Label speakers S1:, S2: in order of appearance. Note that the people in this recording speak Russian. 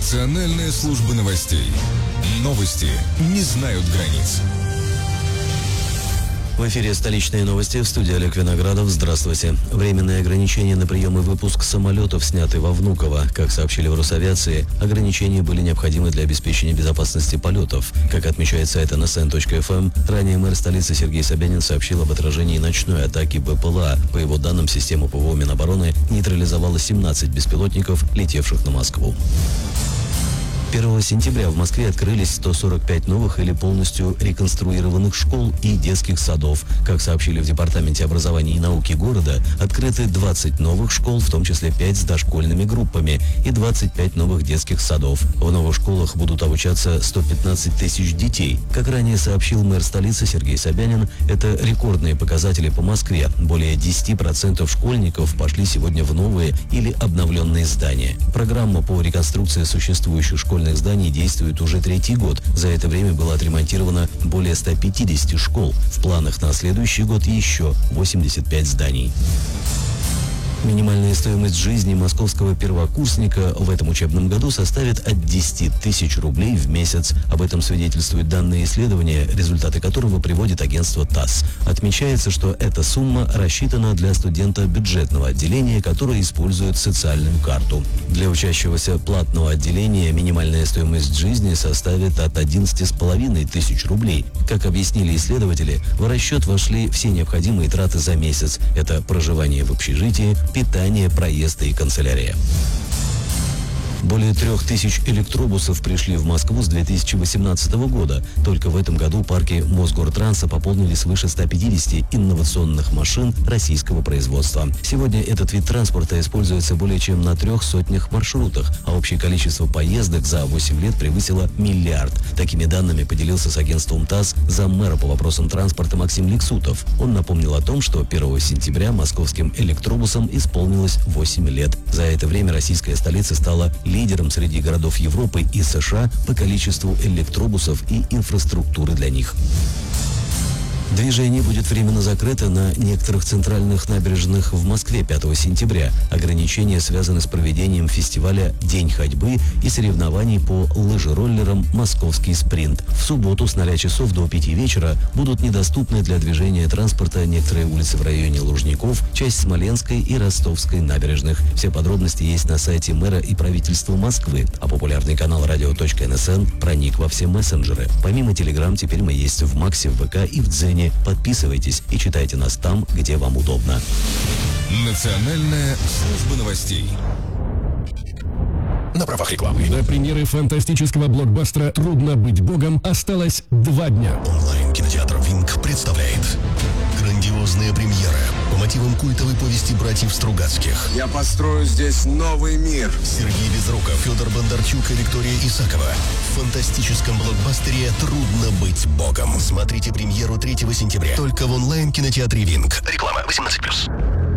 S1: Национальная служба новостей. Новости не знают границ.
S2: В эфире «Столичные новости», в студии Олег Виноградов. Здравствуйте. Временные ограничения на прием и выпуск самолетов сняты во Внуково. Как сообщили в Росавиации, ограничения были необходимы для обеспечения безопасности полетов. Как отмечает сайт nsn.fm, ранее мэр столицы Сергей Собянин сообщил об отражении ночной атаки БПЛА. По его данным, система ПВО Минобороны нейтрализовала 17 беспилотников, летевших на Москву. 1 сентября в Москве открылись 145 новых или полностью реконструированных школ и детских садов. Как сообщили в Департаменте образования и науки города, открыты 20 новых школ, в том числе 5 с дошкольными группами, и 25 новых детских садов. В новых школах будут обучаться 115 тысяч детей. Как ранее сообщил мэр столицы Сергей Собянин, это рекордные показатели по Москве. Более 10% школьников пошли сегодня в новые или обновленные здания. Программа по реконструкции существующих школьных зданий действует уже 3-й год. За это время было отремонтировано более 150 школ. В планах на следующий год еще 85 зданий. Минимальная стоимость жизни московского первокурсника в этом учебном году составит от 10 тысяч рублей в месяц. Об этом свидетельствуют данные исследования, результаты которого приводит агентство ТАСС. Отмечается, что эта сумма рассчитана для студента бюджетного отделения, который использует социальную карту. Для учащегося платного отделения минимальная стоимость жизни составит от 11,5 тысяч рублей. Как объяснили исследователи, в расчет вошли все необходимые траты за месяц. Это проживание в общежитии, питание, проезд и канцелярия. Более 3000 электробусов пришли в Москву с 2018 года. Только в этом году парки Мосгортранса пополнили свыше 150 инновационных машин российского производства. Сегодня этот вид транспорта используется более чем на 300 маршрутах, а общее количество поездок за 8 лет превысило 1 миллиард. Такими данными поделился с агентством ТАСС заммэра по вопросам транспорта Максим Лексутов. Он напомнил о том, что 1 сентября московским электробусам исполнилось 8 лет. За это время российская столица стала лидером среди городов Европы и США по количеству электробусов и инфраструктуры для них. Движение будет временно закрыто на некоторых центральных набережных в Москве 5 сентября. Ограничения связаны с проведением фестиваля «День ходьбы» и соревнований по лыжероллерам «Московский спринт». В субботу с 0 часов до 5 вечера будут недоступны для движения транспорта некоторые улицы в районе Лужников, часть Смоленской и Ростовской набережных. Все подробности есть на сайте мэра и правительства Москвы, а популярный канал radio.nsn проник во все мессенджеры. Помимо Telegram, теперь мы есть в Максе, в ВК и в Дзене. Подписывайтесь и читайте нас там, где вам удобно.
S1: Национальная служба новостей.
S3: На правах рекламы. До премьеры фантастического блокбастера «Трудно быть богом» осталось 2 дня. Онлайн-кинотеатр «Винк» представляет грандиозная премьера по мотивам культовой повести братьев Стругацких.
S4: Я построю здесь новый мир.
S3: Сергей Безруков, Федор Бондарчук и Виктория Исакова. В фантастическом блокбастере «Трудно быть богом». Смотрите премьеру 3 сентября только в онлайн-кинотеатре «Винк». Реклама 18+.